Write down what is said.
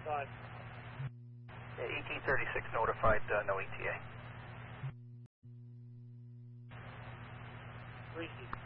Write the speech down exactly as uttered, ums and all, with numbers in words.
Five. Yeah, eighteen thirty-six notified, uh, no E T A. Three.